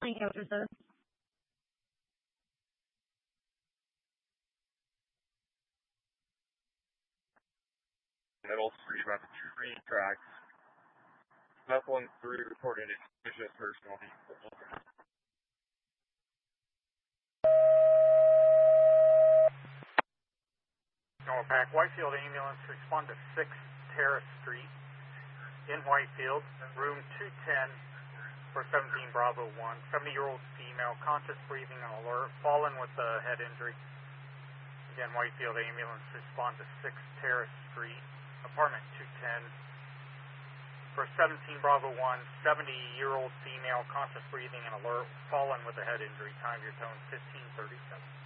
Coaches, sir. Middle Street about the train tracks. Snuffling through reported a suspicious person on the Norpac, Whitefield ambulance, respond to 6 Terrace Street in Whitefield, room 210 for 17 Bravo 1. 70-year-old female, conscious breathing and alert, fallen with a head injury. Again, Whitefield ambulance, respond to 6 Terrace Street, apartment 210 for 17 Bravo 1. 70-year-old female, conscious breathing and alert, fallen with a head injury. Time your tone 1537.